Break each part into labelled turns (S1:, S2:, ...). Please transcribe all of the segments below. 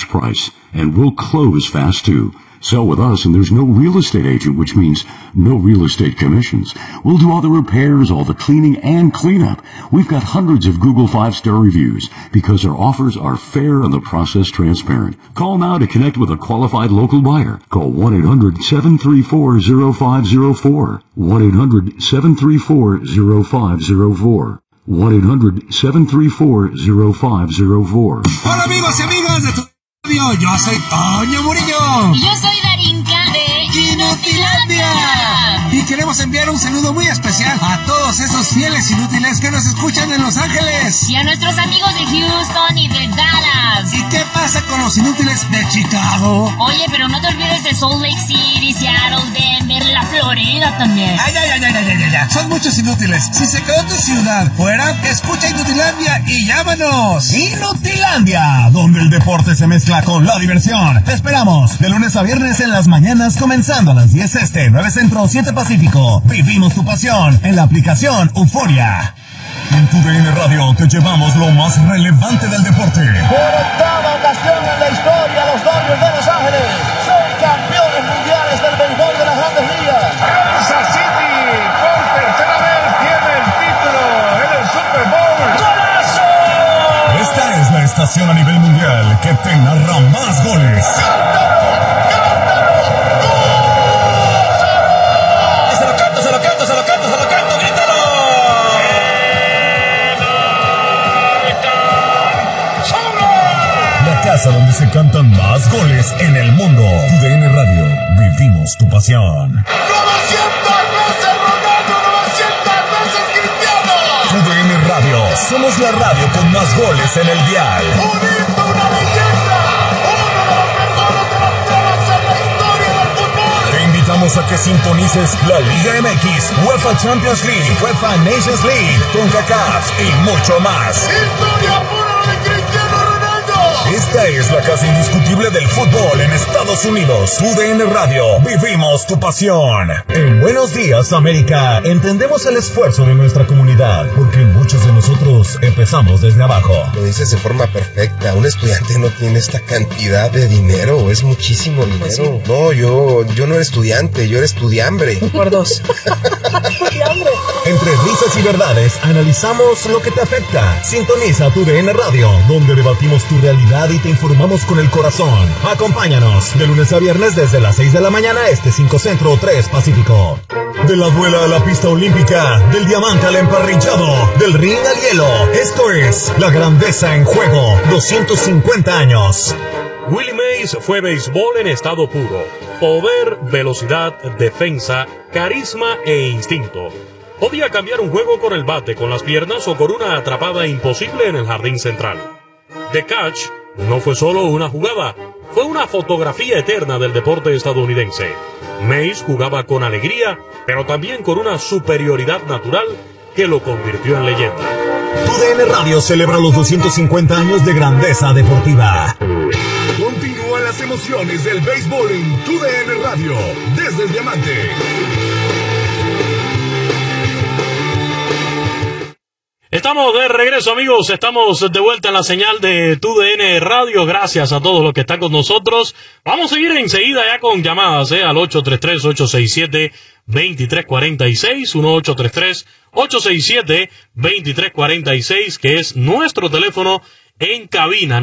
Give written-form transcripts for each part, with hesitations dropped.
S1: cash price, and we'll close fast too. Sell with us and there's no real estate agent, which means no real estate commissions. We'll do all the repairs, all the cleaning and cleanup. We've got hundreds of Google 5-star reviews because our offers are fair and the process transparent. Call now to connect with a qualified local buyer. Call 1-800-734-0504. 1-800-734-0504. 1-800-734-0504.
S2: Hola amigos y amigas de tu radio, yo soy Toño Murillo.
S3: Y yo soy Darinka de
S2: Inutilandia. Y queremos enviar un saludo muy especial a todos esos fieles inútiles que nos escuchan en Los Ángeles.
S3: Y a nuestros amigos de Houston y de Dallas.
S2: ¿Y qué pasa con los inútiles de Chicago?
S3: Oye, pero no te olvides de Salt Lake City, Seattle, Denver, la Florida también.
S2: Ay. Son muchos inútiles. Si se quedó tu ciudad fuera, escucha Inutilandia y llámanos.
S4: Inutilandia, donde el deporte se mezcla con la diversión. Te esperamos de lunes a viernes en las mañanas, comenzando a las 10 este, 9 centro, 7 pacífico. Vivimos tu pasión en la aplicación Euforia. En TUDN Radio te llevamos lo más relevante del deporte.
S5: Por octava ocasión en la historia, los Dodgers de Los Ángeles son campeones mundiales del béisbol de las Grandes Ligas.
S6: Kansas City, por tercera vez, tiene el título en el Super Bowl.
S5: ¡Golazo!
S4: Esta es la estación a nivel mundial que te narra más goles. Donde se cantan más goles en el mundo. TUDN Radio, vivimos tu pasión.
S6: 900 veces Ronaldo, 900 veces Cristiano.
S4: TUDN Radio, somos la radio con más goles en el dial.
S6: Unito, una leyenda, uno de los mejores delanteros en la historia del fútbol.
S4: Te invitamos a que sintonices la Liga MX, UEFA Champions League, UEFA Nations League, CONCACAF y mucho más.
S6: Historia pura de Cristiano Ronaldo.
S4: Esta es la casa indiscutible del fútbol en Estados Unidos. TUDN Radio, vivimos tu pasión. En Buenos Días, América, entendemos el esfuerzo de nuestra comunidad, porque muchos de nosotros empezamos desde abajo.
S7: Lo dices de forma perfecta. Un estudiante no tiene esta cantidad de dinero, es muchísimo dinero. ¿Sí? No, yo no era estudiante, yo era estudiambre.
S8: Por dos. Estudiambre.
S4: Entre risas y verdades, analizamos lo que te afecta. Sintoniza TUDN Radio, donde debatimos tu realidad y te informamos con el corazón. Acompáñanos de lunes a viernes desde las 6 de la mañana, 5 centro, 3 pacífico. De la duela a la pista olímpica, del diamante al emparrillado, del ring al hielo. Esto es La Grandeza en Juego, 250 años.
S9: Willie Mays fue béisbol en estado puro. Poder, velocidad, defensa, carisma e instinto. Podía cambiar un juego con el bate, con las piernas o con una atrapada imposible en el jardín central. The Catch no fue solo una jugada, fue una fotografía eterna del deporte estadounidense. Mays jugaba con alegría, pero también con una superioridad natural que lo convirtió en leyenda.
S4: TUDN Radio celebra los 250 años de grandeza deportiva. Continúan las emociones del béisbol en TUDN Radio, desde el Diamante.
S9: Estamos de regreso, amigos. Estamos de vuelta en la señal de TUDN Radio. Gracias a todos los que están con nosotros. Vamos a seguir enseguida ya con llamadas, al 833-867-2346, 1-833-867-2346, que es nuestro teléfono en cabina, el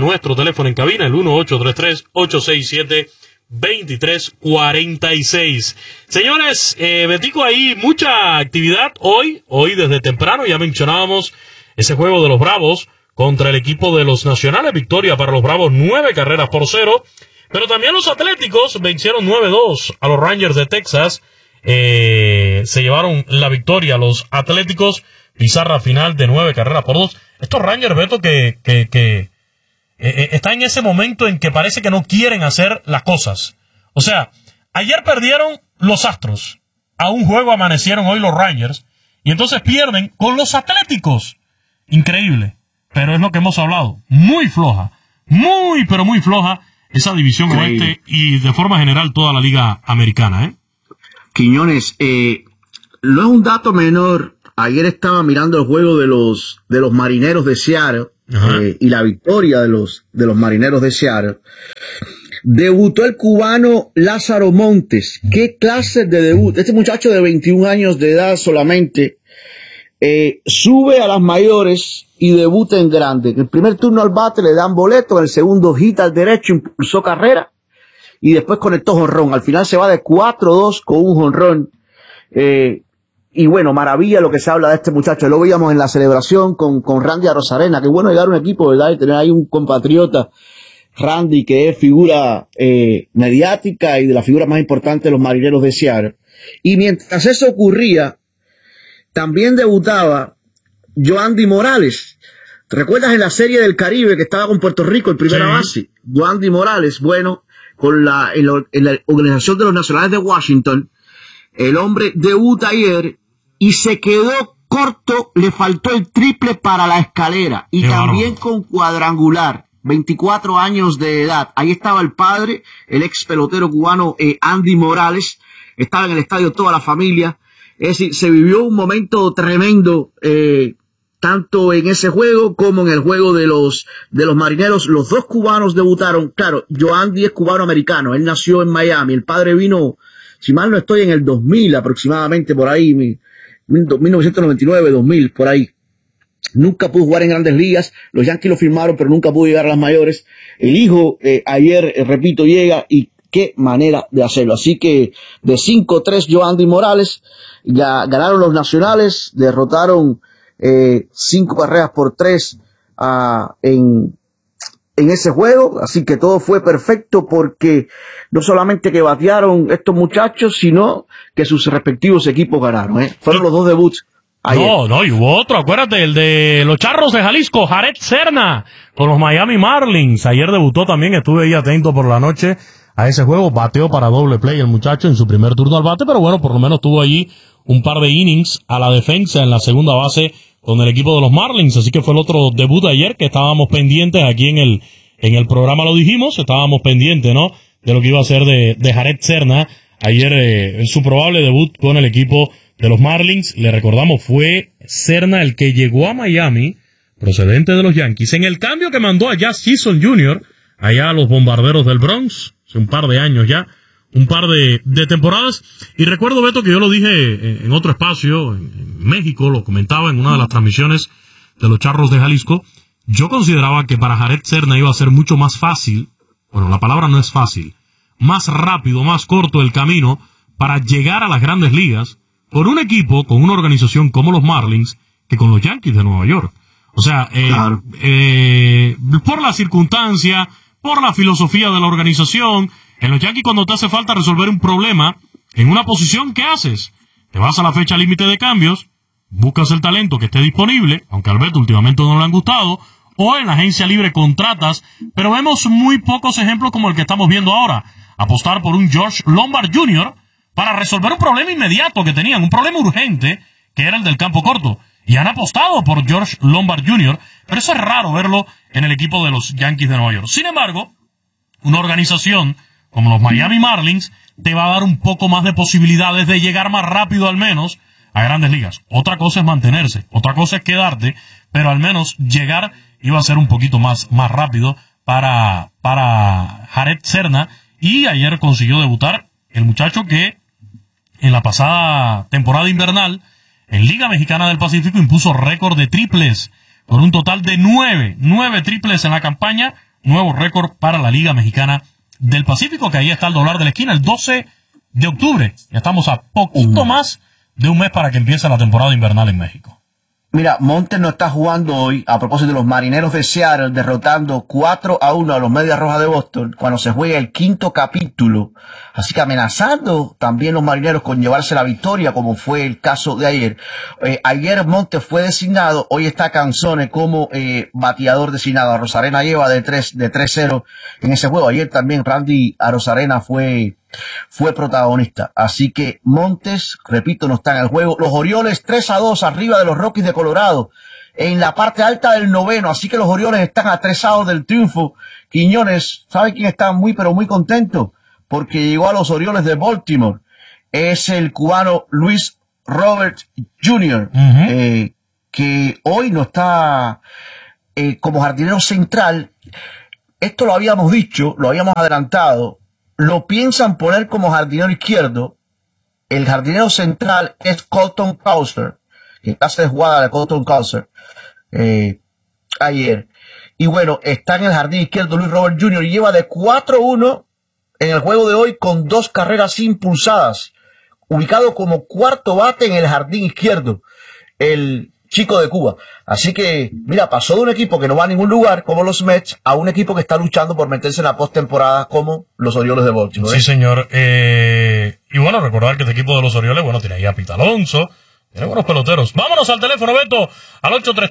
S9: 1-833-867-2346. Señores, Betico, hay mucha actividad hoy desde temprano. Ya mencionábamos ese juego de los Bravos contra el equipo de los Nacionales. Victoria para los Bravos, 9-0. Pero también los Atléticos vencieron 9-2 a los Rangers de Texas. Se llevaron la victoria los Atléticos. Pizarra final de 9-2. Estos Rangers, Beto, que está en ese momento en que parece que no quieren hacer las cosas. O sea, ayer perdieron los Astros. A un juego amanecieron hoy los Rangers. Y entonces pierden con los Atléticos. Increíble. Pero es lo que hemos hablado. Muy floja. Muy, pero muy floja esa división oeste y de forma general toda la liga americana,
S10: Quiñones, no es un dato menor. Ayer estaba mirando el juego de los Marineros de Seattle y la victoria de los Marineros de Seattle, debutó el cubano Lázaro Montes. ¿Qué clase de debut? Este muchacho de 21 años de edad solamente sube a las mayores y debuta en grande. En el primer turno al bate le dan boleto, en el segundo hit al derecho, impulsó carrera y después conectó jonrón. Al final se va de 4-2 con un jonrón. Y bueno, maravilla lo que se habla de este muchacho. Lo veíamos en la celebración con Randy Arozarena. Qué bueno llegar a un equipo, ¿verdad? Y tener ahí un compatriota, Randy, que es figura mediática y de las figuras más importantes de los Marineros de Seattle. Y mientras eso ocurría, también debutaba Yoandy Morales. ¿Te recuerdas en la Serie del Caribe que estaba con Puerto Rico en primera base? Yoandy Morales, bueno, en la Organización de los Nacionales de Washington, el hombre debuta ayer y se quedó corto, le faltó el triple para la escalera y también con cuadrangular. 24 años de edad. Ahí estaba el padre, el ex pelotero cubano Andy Morales. Estaba en el estadio toda la familia. Es decir, se vivió un momento tremendo, tanto en ese juego como en el juego de los Marineros. Los dos cubanos debutaron. Claro, Yoandy es cubano-americano. Él nació en Miami. El padre vino, si mal no estoy, en el 2000 aproximadamente, por ahí, 1999, 2000, por ahí. Nunca pudo jugar en grandes ligas. Los Yankees lo firmaron, pero nunca pudo llegar a las mayores. El hijo, ayer, repito, llega y qué manera de hacerlo. Así que de 5-3 Yoandy Morales, ya ganaron los Nacionales, derrotaron 5 carreras por 3 en ese juego. Así que todo fue perfecto porque no solamente que batearon estos muchachos, sino que sus respectivos equipos ganaron. Fueron los dos debuts. Ayer.
S9: No, y hubo otro, acuérdate, el de los Charros de Jalisco, Jared Serna, con los Miami Marlins. Ayer debutó también, estuve ahí atento por la noche a ese juego, bateó para doble play el muchacho en su primer turno al bate, pero bueno, por lo menos tuvo allí un par de innings a la defensa en la segunda base con el equipo de los Marlins, así que fue el otro debut de ayer que estábamos pendientes aquí en el programa, lo dijimos, estábamos pendientes, ¿no?, de lo que iba a ser de Jared Serna ayer en su probable debut con el equipo de los Marlins. Le recordamos, fue Serna el que llegó a Miami, procedente de los Yankees, en el cambio que mandó a Jazz Chisholm Jr., allá a los Bombarderos del Bronx, hace un par de años ya, un par de temporadas. Y recuerdo, Beto, que yo lo dije en otro espacio, en México, lo comentaba en una de las transmisiones de los Charros de Jalisco. Yo consideraba que para Jared Serna iba a ser mucho más fácil, bueno, la palabra no es fácil, más rápido, más corto el camino para llegar a las grandes ligas con un equipo, con una organización como los Marlins, que con los Yankees de Nueva York. O sea, claro. Por la circunstancia, por la filosofía de la organización, en los Yankees cuando te hace falta resolver un problema en una posición, ¿qué haces? Te vas a la fecha límite de cambios, buscas el talento que esté disponible, aunque al Beto últimamente no le han gustado, o en la agencia libre contratas, pero vemos muy pocos ejemplos como el que estamos viendo ahora. Apostar por un George Lombard Jr., para resolver un problema inmediato que tenían, un problema urgente, que era el del campo corto. Y han apostado por George Lombard Jr., pero eso es raro verlo en el equipo de los Yankees de Nueva York. Sin embargo, una organización como los Miami Marlins te va a dar un poco más de posibilidades de llegar más rápido al menos a grandes ligas. Otra cosa es mantenerse, otra cosa es quedarte, pero al menos llegar iba a ser un poquito más rápido para Jared Serna, y ayer consiguió debutar el muchacho que en la pasada temporada invernal, en Liga Mexicana del Pacífico, impuso récord de triples, con un total de 9 triples en la campaña, nuevo récord para la Liga Mexicana del Pacífico, que ahí está el dólar de la esquina, el 12 de octubre. Ya estamos a poquito más de un mes para que empiece la temporada invernal en México.
S10: Mira, Montes no está jugando hoy, a propósito de los Marineros de Seattle, derrotando 4-1 a los Medias Rojas de Boston, cuando se juega el 5º capítulo. Así que amenazando también los Marineros con llevarse la victoria, como fue el caso de ayer. Ayer Montes fue designado, hoy está Canzone como bateador designado. Arozarena lleva de 3-0 en ese juego. Ayer también Randy Arozarena fue protagonista. Así que Montes, repito, no está en el juego. Los Orioles 3-2 arriba de los Rockies de Colorado en la parte alta del noveno. Así que los Orioles están a 3 outs del triunfo. Quiñones, ¿sabe quién está muy pero muy contento? Porque llegó a los Orioles de Baltimore. Es el cubano Luis Robert Jr., que hoy no está como jardinero central, esto lo habíamos dicho, lo habíamos adelantado, lo piensan poner como jardinero izquierdo. El jardinero central es Colton Cowser, que clase de jugada de Colton Cowser ayer. Y bueno, está en el jardín izquierdo Luis Robert Jr. y lleva de 4-1 en el juego de hoy con 2 carreras impulsadas. Ubicado como cuarto bate en el jardín izquierdo, el chico de Cuba. Y mira, pasó de un equipo que no va a ningún lugar, como los Mets, a un equipo que está luchando por meterse en la postemporada, como los Orioles de Baltimore.
S9: Sí, señor. Y bueno, recordar que este equipo de los Orioles, bueno, tiene ahí a Pete Alonso, tiene buenos peloteros. Vámonos al teléfono, Beto, al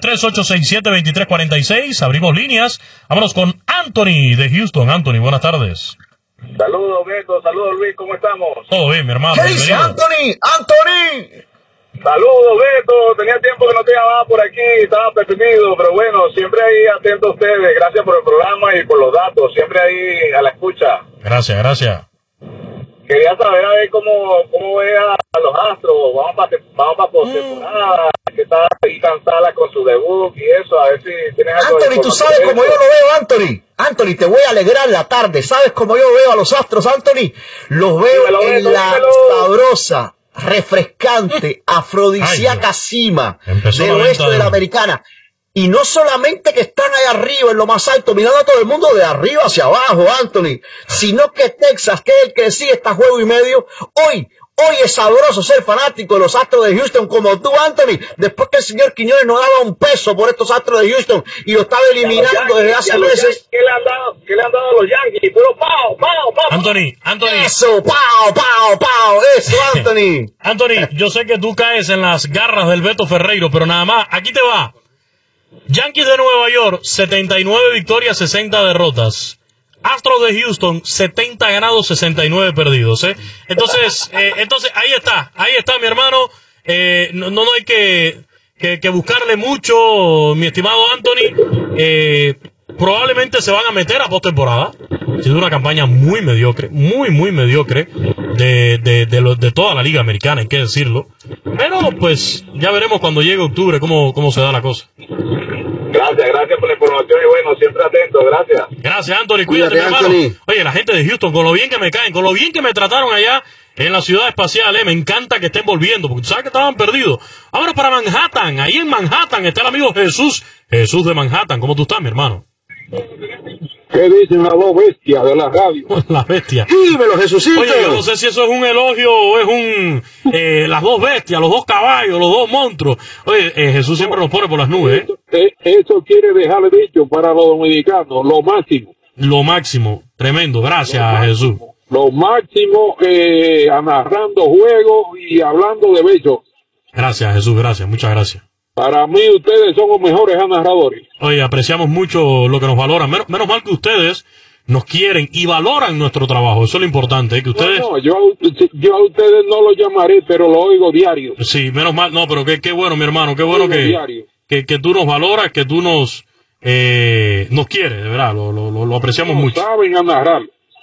S9: 833-867-2346. Abrimos líneas. Vámonos con Anthony de Houston. Anthony, buenas tardes.
S11: Saludos, Beto. Saludos, Luis. ¿Cómo estamos?
S9: Todo bien, mi hermano.
S10: ¿Qué dice Anthony? ¡Anthony!
S11: Saludos, Beto. Tenía tiempo que no te llamaba por aquí. Estaba perdido, pero bueno, siempre ahí atento a ustedes. Gracias por el programa y por los datos. Siempre ahí a la escucha.
S9: Gracias, gracias.
S11: Quería saber a ver cómo ve a los Astros. Vamos para postemporada. Que está ahí cansada con su debut y eso. A ver si tienes algo.
S10: Anthony, tú sabes cómo yo lo veo, Anthony. Anthony, te voy a alegrar la tarde. ¿Sabes cómo yo veo a los Astros, Anthony? Los veo en la sabrosa, refrescante, afrodisíaca cima del oeste de la Americana. Y no solamente que están ahí arriba, en lo más alto, mirando a todo el mundo de arriba hacia abajo, Anthony, sino que Texas, que es el que sigue está juego y medio, hoy es sabroso ser fanático de los Astros de Houston como tú, Anthony, después que el señor Quiñones no daba un peso por estos Astros de Houston y lo estaba eliminando desde hace meses.
S11: ¿Qué le han dado a los Yankees? Pero pao.
S9: Anthony.
S10: Eso, pao, eso, Anthony.
S9: Anthony, yo sé que tú caes en las garras del Beto Ferreiro, pero nada más, aquí te va. Yankees de Nueva York, 79 victorias, 60 derrotas. Astros de Houston, 70 ganados, 69 perdidos, ¿eh? Entonces ahí está, mi hermano. No hay que buscarle mucho, mi estimado Anthony. Probablemente se van a meter a postemporada. Ha sido una campaña muy mediocre, muy mediocre de toda la liga americana, hay que decirlo. Pero pues ya veremos cuando llegue octubre cómo se da la cosa.
S11: Gracias por la información y bueno, siempre atento, gracias.
S9: Gracias, Anthony, cuídate, mi hermano. Oye, la gente de Houston, con lo bien que me caen, con lo bien que me trataron allá en la ciudad espacial, me encanta que estén volviendo, porque tú sabes que estaban perdidos. Ahora para Manhattan, ahí en Manhattan está el amigo Jesús de Manhattan. ¿Cómo tú estás, mi hermano?
S12: ¿Qué dicen las dos bestias de la radio?
S9: Las bestias.
S10: Dímelo, Jesucito.
S9: Oye, yo no sé si eso es un elogio o es las dos bestias, los dos caballos, los dos monstruos. Oye, Jesús siempre nos pone por las nubes,
S12: Eso quiere dejarle dicho para los dominicanos, lo máximo.
S9: Lo máximo, tremendo, gracias, Jesús.
S12: Lo máximo, narrando juegos y hablando de besos.
S9: Gracias, Jesús, gracias, muchas gracias.
S12: Para mí ustedes son los mejores narradores.
S9: Oye, apreciamos mucho lo que nos valoran. Menos mal que ustedes nos quieren y valoran nuestro trabajo. Eso es lo importante, que ustedes...
S12: No, yo a ustedes no lo llamaré, pero lo oigo diario.
S9: Sí, menos mal. No, pero qué bueno, mi hermano. Qué bueno que tú nos valoras, que tú nos quieres, de verdad. Lo apreciamos mucho.
S12: Saben a narrar.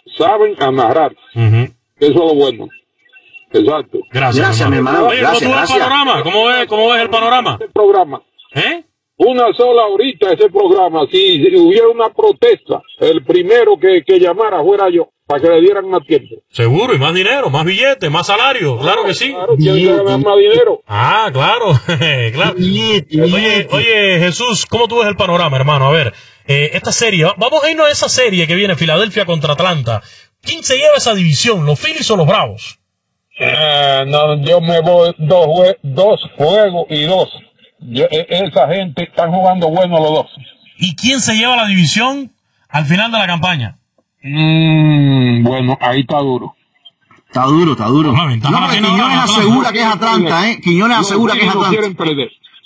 S12: Eso es lo bueno. Exacto.
S9: Gracias, mi hermano. Oye, ¿cómo ves el panorama? ¿Cómo ves el panorama?
S12: Ese programa. Una sola horita ese programa. Si hubiera una protesta, el primero que llamara fuera yo, para que le dieran más tiempo.
S9: Seguro, y más dinero, más billetes, más salario. Claro que sí.
S12: Claro, ¿quién gana más dinero?
S9: Ah, claro. Claro. Oye, Jesús, ¿cómo tú ves el panorama, hermano? A ver, esta serie, vamos a irnos a esa serie que viene, Filadelfia contra Atlanta. ¿Quién se lleva esa división, los Phillies o los Bravos?
S12: No, yo me voy dos juegos y dos. Esa gente están jugando bueno los dos.
S9: ¿Y quién se lleva la división al final de la campaña?
S12: Bueno, ahí está duro.
S10: Está duro. No, porque Quiñones asegura que es Atlanta, Quiñones asegura que es Atlanta.
S12: No quieren perder.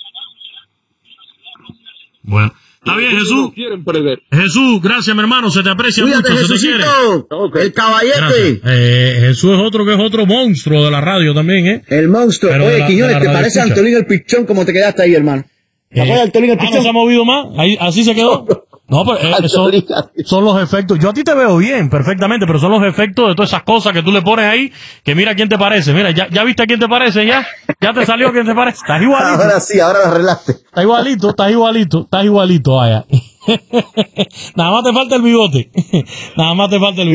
S9: Bueno. Está bien, Jesús.
S12: Quieren perder.
S9: Jesús, gracias, mi hermano. Se te aprecia
S10: Cuídate,
S9: mucho.
S10: Jesucito, el caballete.
S9: Jesús es otro monstruo de la radio también,
S10: El monstruo.
S9: Pero
S10: oye, Quiñones, ¿te parece Antolín el Pichón como te quedaste ahí, hermano? ¿Te acuerdas de Antolín el Pichón?
S9: ¿No se ha movido más? Así se quedó. No, pero son los efectos. Yo a ti te veo bien, perfectamente, pero son los efectos de todas esas cosas que tú le pones ahí, que mira quién te parece. Mira, ya viste a quién te parece, ya te salió quién te parece. Estás igualito.
S10: Ahora sí, ahora lo arreglaste.
S9: Estás igualito, vaya. Nada más te falta el bigote.